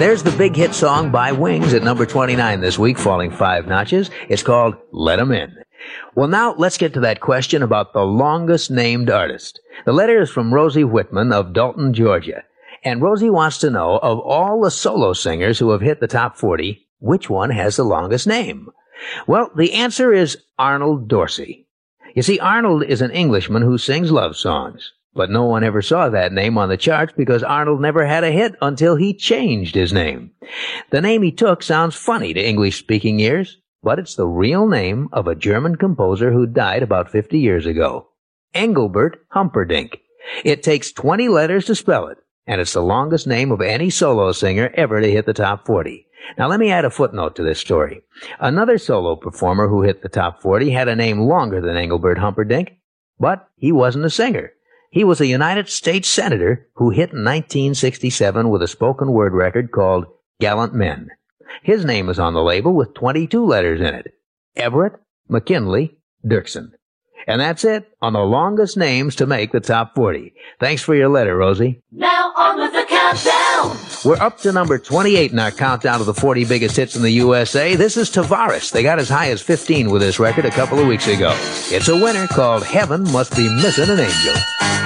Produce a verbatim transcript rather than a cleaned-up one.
There's the big hit song by Wings at number twenty-nine this week, falling five notches. It's called Let 'Em In. Well, now let's get to that question about the longest named artist. The letter is from Rosie Whitman of Dalton, Georgia. And Rosie wants to know, of all the solo singers who have hit the top forty, which one has the longest name? Well, the answer is Arnold Dorsey. You see, Arnold is an Englishman who sings love songs. But no one ever saw that name on the charts because Arnold never had a hit until he changed his name. The name he took sounds funny to English-speaking ears, but it's the real name of a German composer who died about fifty years ago. Engelbert Humperdinck. It takes twenty letters to spell it, and it's the longest name of any solo singer ever to hit the top forty. Now let me add a footnote to this story. Another solo performer who hit the top forty had a name longer than Engelbert Humperdinck, but he wasn't a singer. He was a United States Senator who hit in nineteen sixty-seven with a spoken word record called Gallant Men. His name is on the label with twenty-two letters in it. Everett McKinley Dirksen. And that's it on the longest names to make the top forty. Thanks for your letter, Rosie. Now on with the countdown. We're up to number twenty-eight in our countdown of the forty biggest hits in the U S A. This is Tavares. They got as high as fifteen with this record a couple of weeks ago. It's a winner called Heaven Must Be Missing an Angel.